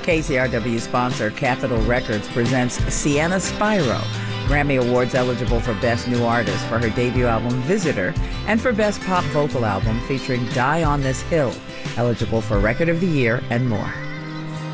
KCRW sponsor Capitol Records presents Sienna Spiro, Grammy Awards eligible for Best New Artist for her debut album Visitor, and for Best Pop Vocal Album featuring Die on This Hill, eligible for Record of the Year and more.